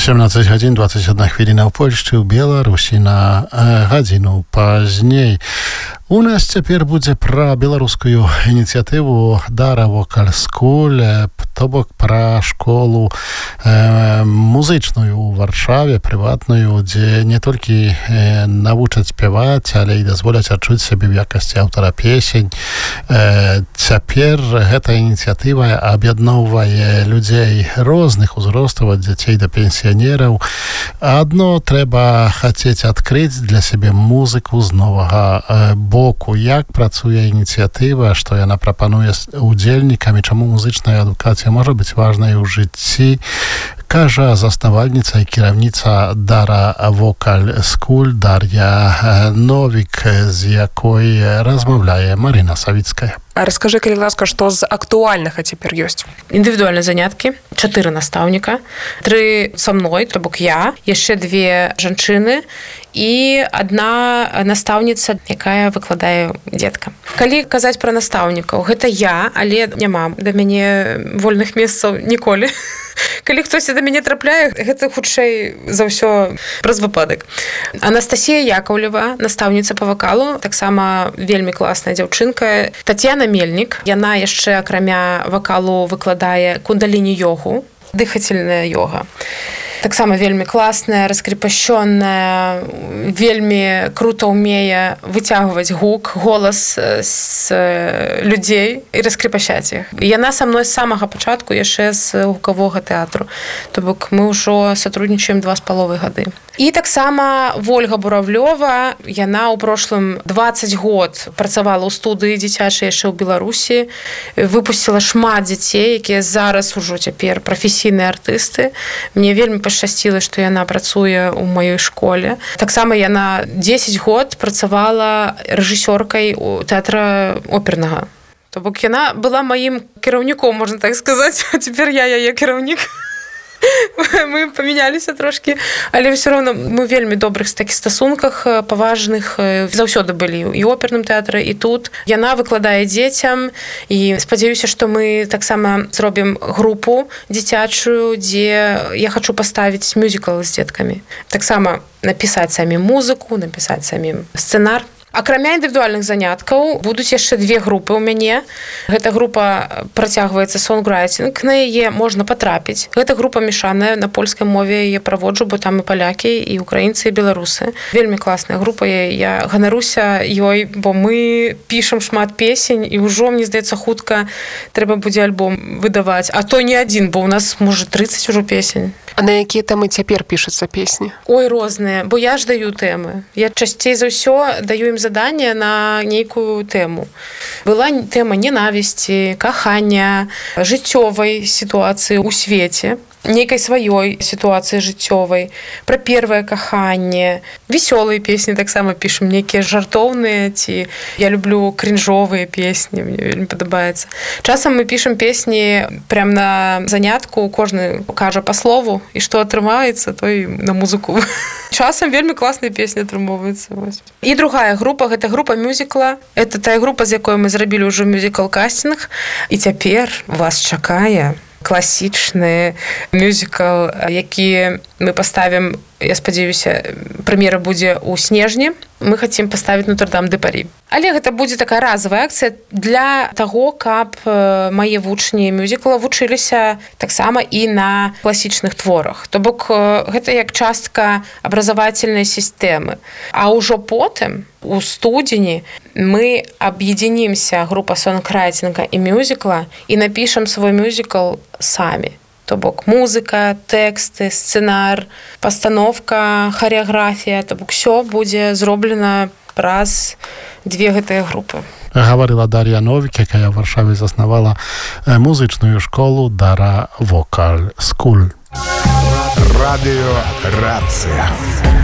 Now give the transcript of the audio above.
18 гадзін 21 хвіліна ў Польшчы, ў Беларусі на гадзіну пазней. У нас цяпер будзе пра беларускую ініцыятыву Dara Vocal School, то бок пра школу музычную ў Варшаве, прыватную, дзе не толькі навучаць спяваць, але і дазволяць адчуць сябе ў якасці аўтара песень. Цяпер гэта ініцыятыва аб'ядноўвае людзей розных узростаў, ад дзяцей да пенсіянераў. Адно трэба хацець адкрыць для сябе музыку з новага боку. Як працуе ініцыятыва, што яна прапануе удзельнікам і чаму музычная адукацыя можа быць важнай у жыцці, кажа заснавальніца і кіраўніца Dara Vocal School Дар'я Новік, з якой размаўляе Марына Савіцкая. А раскажы, калі ласка, што з актуальнага цяпер ёсць? Індывідуальныя заняткі, 4 настаўніка, 3 са мной, то бок я, яшчэ 2 жанчыны і 1 настаўніца, якая выкладае дзеткам. Калі казаць пра настаўнікаў, гэта я, але няма да мяне вольных месцаў ніколі. Калі хтосьці да мяне трапляе, гэта хутчэй за ўсё праз выпадак. Анастасія Яковлева, настаўніца па вакалу, таксама вельмі класная дзяўчынка. Тацьяна Мельнік, яна яшчэ акрамя вакалу выкладае кундаліні-йогу, дыхательная йога. Таксама вельмі класная, раскрепашчёная, вельмі крута ўмее выцягваць гук, голас з людзей і раскрепашаць іх. Яна са мной з самага пачатку яшчэ з гукавога тэатру. То бок мы ўжо сатруднічаем 2,5 гады. І таксама Вольга Буравлёва, яна ў прошлым 20 год працавала ў студыі дзіцячай яшчэ ў Беларусі, выпусціла шмат дзяцей, якія зараз ужо цяпер прафесійныя артысты. Мне вельмі пашчасціла, што яна працуе ў маёй школе. Таксама яна 10 год працавала рэжысёркай у тэатра опернага. То бок яна была маім кіраўніком, можна так сказаць, а цяпер я яе кіраўнік. Мы памяняліся трошкі, але ўсё роўна мы вельмі добрых такіх стасунках, паважных, заўсёды былі і ў оперным тэатры, і тут. Яна выкладае дзецям, і спадзяюся, што мы таксама зробім групу дзіцячую, дзе я хачу паставіць мюзікл з дзеткамі. Таксама напісаць самім музыку, напісаць самім сцэнар. Акрамя індывідуальных заняткаў будуць яшчэ 2 групы ў мяне. Гэта група працягваецца сонграйтинг, на яе можна патрапіць. Гэта група мешаная, на польскай мове яе праводжу, бо там і палякі, і украінцы, і беларусы. Вельмі класная група, я ганаруся ёй, бо мы пішам шмат песень, і ўжо, мне здаецца, хутка трэба будзе альбом выдаваць. А то не адзін, бо ў нас, можа, 30 ужо песень. А на якія тэмы цяпер пішуцца песні? Ой, розныя, бо я ж даю тэмы. Я часцей за ўсё даю ім заданне на нейкую тэму. Была тэма ненавісці, кахання, жыццёвай сітуацыі ў свеце, нейкай сваёй сітуацыі жыццёвай, пра первае каханне, весёлыя песні таксама пішам, нейкія жартоўныя, ці я люблю крінжовыя песні, мне вельмі падабаецца. Часам мы пішам песні прям на занятку, кожны кажа па слову, і што атрымаецца, той на музыку. Часам вельмі класныя песні атрымоўваюцца. І другая група, гэта група мюзікла. Это тая група, з якой мы зрабілі ўжо мюзікл-кастинг, і цяпер вас чакае класічны мюзікл, які мы паставім, я спадзяюся, прэм'ера будзе ў снежні. Мы хацім паставіць Нотр-Дам-дэ-Парі. Але гэта будзе такая разовая акцыя для таго, каб мае вучні мюзікла вучыліся таксама і на класічных творах. То бок гэта як частка абразавательнай сістэмы. А ўжо потым, у студзені, мы аб'ядзінімся, група сонграйтинга і мюзікла, і напішам свой мюзікл самі. То бок музыка, тэксты, сцэнар, пастановка, харэаграфія, то бок усё будзе зроблена праз 2 гэтыя групы. Гаварыла Дар'я Новік, якая ў Варшаве заснавала музычную школу Dara Vocal School. Радыё Рацыя.